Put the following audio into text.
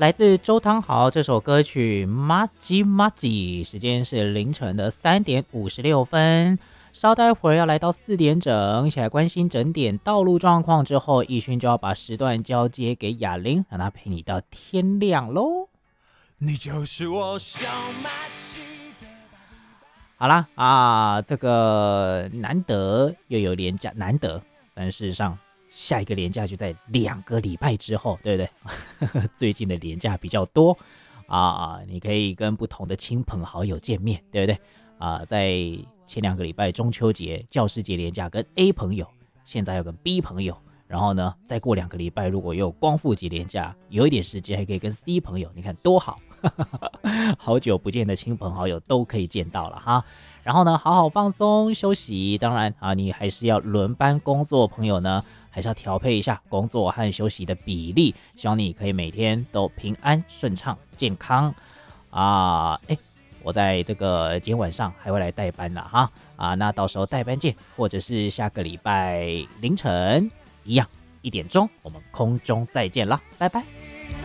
来自周汤豪这首歌曲《马吉马吉》，时间是凌晨的3:56。稍待会儿要来到4点整，一起来关心整点道路状况之后，奕迅就要把时段交接给雅玲，让她陪你到天亮喽。 你就是我小马吉的。 好啦啊，这个难得又有连假，难得，但事实上下一个连假就在2个礼拜之后，对不对？最近的连假比较多啊，你可以跟不同的亲朋好友见面，对不对？啊，在前2个礼拜中秋节、教师节连假跟 A 朋友，现在要跟 B 朋友，然后呢，再过2个礼拜如果有光复节连假，有一点时间还可以跟 C 朋友，你看多好！好久不见的亲朋好友都可以见到了哈。然后呢，好好放松休息。当然啊，你还是要轮班工作，朋友呢还是要调配一下工作和休息的比例。希望你可以每天都平安顺畅、健康啊！我在这个今天晚上还会来代班了哈啊，那到时候代班见，或者是下个礼拜凌晨一样1点钟，我们空中再见啦，拜拜。